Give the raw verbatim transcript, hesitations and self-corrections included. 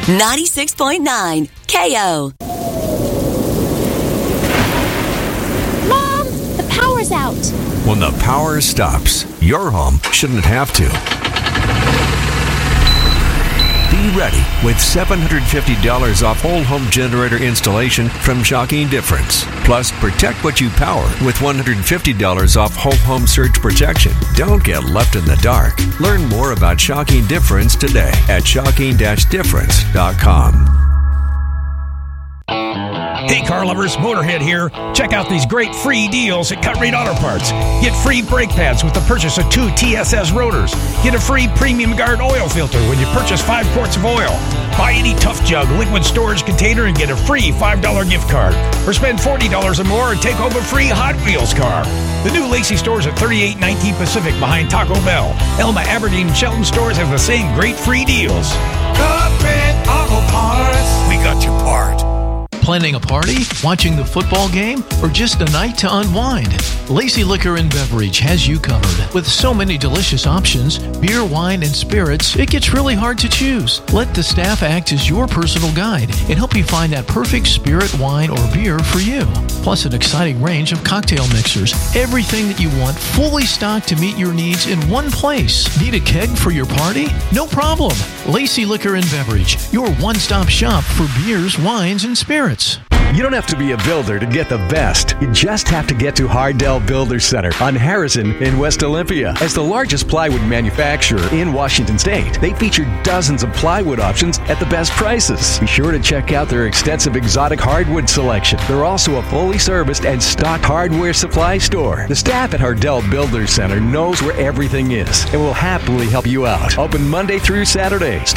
ninety-six point nine K O. Mom, the power's out. When the power stops, your home shouldn't have to. Be ready with seven hundred fifty dollars off whole home generator installation from Shocking Difference. Plus, protect what you power with one hundred fifty dollars off whole home surge protection. Don't get left in the dark. Learn more about Shocking Difference today at shocking dash difference dot com. Hey car lovers, Motorhead here. Check out these great free deals at Cut Rate Auto Parts. Get free brake pads with the purchase of two T S S rotors. Get a free Premium Guard oil filter when you purchase five quarts of oil. Buy any Tough Jug liquid storage container and get a free five dollars gift card. Or spend forty dollars or more and take home a free Hot Wheels car. The new Lacey stores at thirty-eight nineteen Pacific behind Taco Bell. Elma, Aberdeen, and Shelton stores have the same great free deals. Cut Rate Auto Parts. We got your part. Planning a party, watching the football game, or just a night to unwind? Lacey Liquor and Beverage has you covered. With so many delicious options, beer, wine, and spirits, it gets really hard to choose. Let the staff act as your personal guide and help you find that perfect spirit, wine, or beer for you. Plus an exciting range of cocktail mixers. Everything that you want fully stocked to meet your needs in one place. Need a keg for your party? No problem. Lacey Liquor and Beverage, your one-stop shop for beers, wines, and spirits. You don't have to be a builder to get the best. You just have to get to Hardell Builder Center on Harrison in West Olympia. As the largest plywood manufacturer in Washington State, they feature dozens of plywood options at the best prices. Be sure to check out their extensive exotic hardwood selection. They're also a fully serviced and stocked hardware supply store. The staff at Hardell Builder Center knows where everything is and will happily help you out. Open Monday through Saturday.